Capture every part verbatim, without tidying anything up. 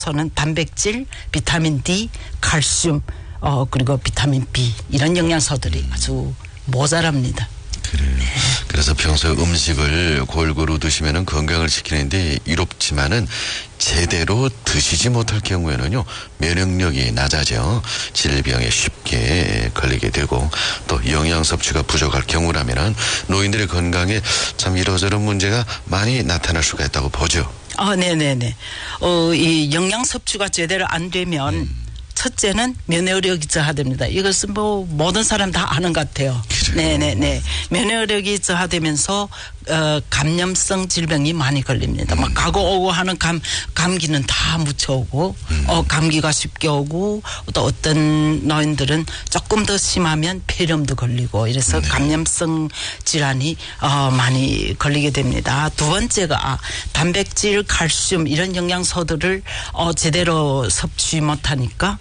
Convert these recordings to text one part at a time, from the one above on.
저는 단백질, 비타민 D, 칼슘, 어 그리고 비타민 B 이런 영양소들이 아주 모자랍니다. 그래요. 네. 그래서 평소에 음식을 골고루 드시면은 건강을 지키는데 이롭지만은 제대로 드시지 못할 경우에는요 면역력이 낮아져 질병에 쉽게 걸리게 되고 또 영양 섭취가 부족할 경우라면은 노인들의 건강에 참 이러저런 문제가 많이 나타날 수가 있다고 보죠. 아, 네네네. 어, 이 영양 섭취가 제대로 안 되면 음. 첫째는 면역력이 저하됩니다. 이것은 뭐 모든 사람 다 아는 것 같아요. 그래요. 네네네. 면역력이 저하되면서 어, 감염성 질병이 많이 걸립니다. 음. 막 가고 오고 하는 감 감기는 다 묻혀오고 음. 어, 감기가 쉽게 오고 또 어떤 노인들은 조금 더 심하면 폐렴도 걸리고 이래서 네. 감염성 질환이 어, 많이 걸리게 됩니다. 두 번째가 단백질, 칼슘 이런 영양소들을 어, 제대로 섭취 못하니까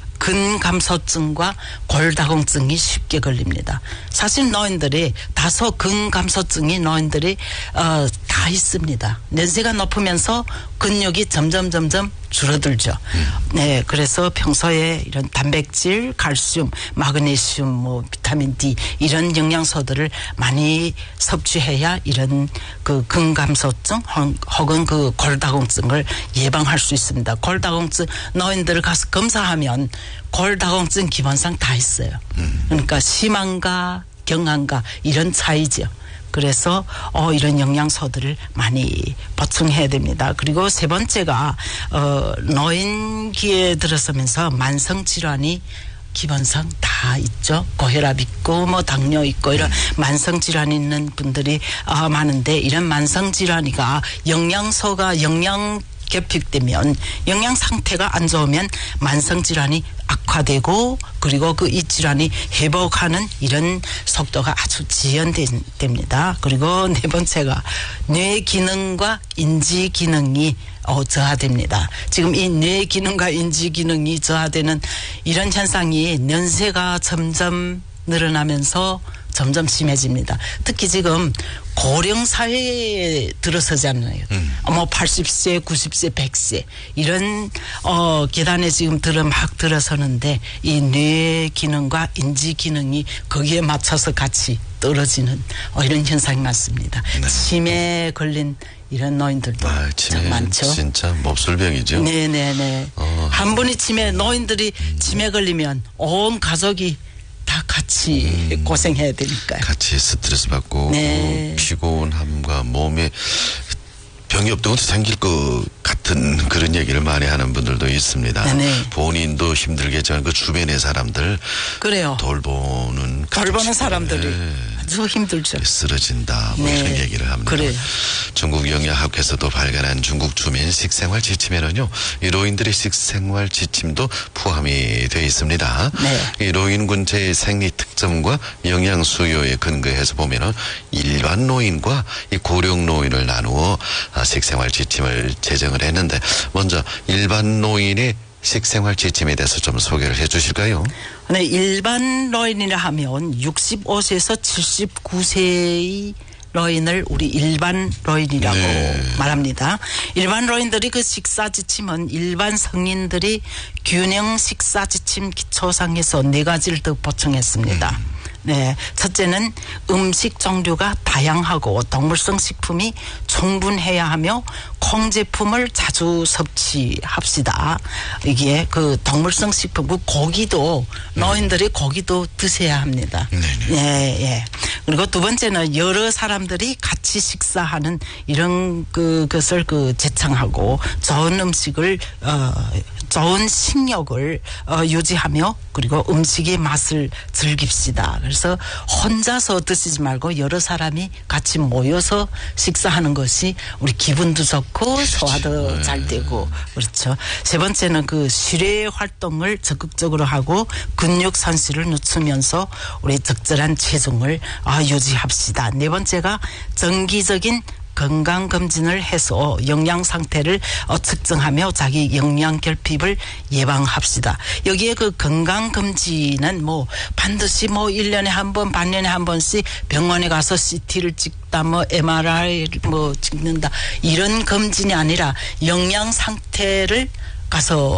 근감소증과 골다공증이 쉽게 걸립니다. 사실 노인들이 다소 근감소증이 노인들이 어, 다 있습니다. 연세가 높으면서 근육이 점점 점점 줄어들죠. 음. 네, 그래서 평소에 이런 단백질, 칼슘, 마그네슘, 뭐 비타민 D 이런 영양소들을 많이 섭취해야 이런 그 근감소증 혹은 그 골다공증을 예방할 수 있습니다. 골다공증 노인들을 가서 검사하면 골다공증 기본상 다 있어요. 음. 그러니까 심한가 경한가 이런 차이죠. 그래서 어 이런 영양소들을 많이 보충해야 됩니다. 그리고 세 번째가 어 노인기에 들어서면서 만성 질환이 기본상 다 있죠. 고혈압 있고 뭐 당뇨 있고 이런 만성 질환 있는 분들이 어, 많은데 이런 만성 질환이가 영양소가 영양 결핍되면 영양 상태가 안 좋으면 만성 질환이 악화되고 그리고 그 이 질환이 회복하는 이런 속도가 아주 지연됩니다. 그리고 네 번째가 뇌 기능과 인지 기능이 어, 저하됩니다. 지금 이 뇌 기능과 인지 기능이 저하되는 이런 현상이 연세가 점점 늘어나면서 점점 심해집니다. 특히 지금 고령 사회에 들어서잖아요. 음. 뭐 팔십 세, 구십 세, 백 세 이런 어 계단에 지금 들어 막 들어서는데 이 뇌 기능과 인지 기능이 거기에 맞춰서 같이 떨어지는 어, 이런 현상이 많습니다. 네. 치매에 걸린 이런 노인들도 아, 참 많죠. 진짜 몹쓸병이죠. 네네네. 어. 한 분이 치매 노인들이 음. 치매 걸리면 온 가족이 다 같이 음, 고생해야 되니까요. 같이 스트레스 받고 네. 피곤함과 몸에 병이 없던 것도 생길 것 같은 그런 얘기를 많이 하는 분들도 있습니다. 네. 본인도 힘들겠지만 그 주변의 사람들 그래요. 돌보는 돌보는 사람들이 네. 아주 힘들죠. 쓰러진다 뭐 네. 이런 얘기를 합니다. 그래요. 중국 영양학회에서도 발간한 중국 주민 식생활 지침에는요. 이 노인들의 식생활 지침도 포함이 되어 있습니다. 네. 이 노인군체의 생리 특성과 영양 수요에 근거해서 보면은 일반 노인과 이 고령 노인을 나누어 식생활 지침을 제정을 했는데 먼저 일반 노인의 식생활 지침에 대해서 좀 소개를 해 주실까요? 네, 일반 노인이라 하면 육십오 세에서 칠십구 세의 노인을 우리 일반 노인이라고 네. 말합니다. 일반 노인들이 그 식사 지침은 일반 성인들이 균형 식사 지침 기초상에서 네 가지를 더 보충했습니다. 음. 네, 첫째는 음식 종류가 다양하고 동물성 식품이 충분해야 하며 콩 제품을 자주 섭취합시다. 이게 그 동물성 식품, 그 고기도 노인들이 고기도 드셔야 합니다. 네네. 예, 예. 그리고 두 번째는 여러 사람들이 같이 식사하는 이런 그 것을 그 제창하고 좋은 음식을 어 좋은 식욕을 어, 유지하며 그리고 음식의 맛을 즐깁시다. 그래서 혼자서 드시지 말고 여러 사람이 같이 모여서 식사하는 것이 우리 기분도 좋고 소화도 네. 잘 되고 그렇죠. 세 번째는 그 실외 활동을 적극적으로 하고 근육 산실을 늦추면서 우리 적절한 체중을 아, 유지합시다. 네 번째가 정기적인 건강검진을 해서 영양 상태를 어, 측정하며 자기 영양 결핍을 예방합시다. 여기에 그 건강검진은 뭐 반드시 뭐 일 년에 한 번, 반년에 한 번씩 병원에 가서 씨티를 찍다, 뭐 엠알아이를 뭐 찍는다. 이런 검진이 아니라 영양 상태를 가서